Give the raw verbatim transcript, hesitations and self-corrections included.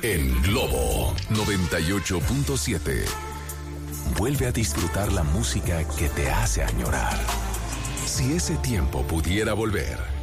En Globo noventa y ocho punto siete. Vuelve a disfrutar la música que te hace añorar. Si ese tiempo pudiera volver,